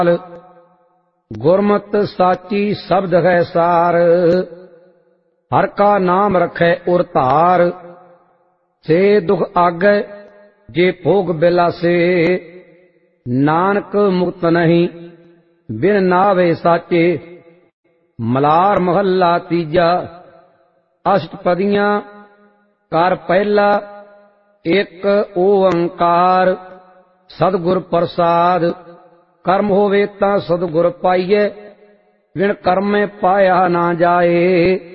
गुरमत साची शब्द है सार, हर का नाम रखे उर धार। से दुख आगे जे भोग बिलासे, नानक मुक्त नहीं बिन नावे साचे। मलार महला तीजा। अष्टपदियां कर पहला, एक ओंकार सतगुर प्रसाद। कर्म होवे तां सतगुर पाइए, बिन कर्मे पाया ना जाए।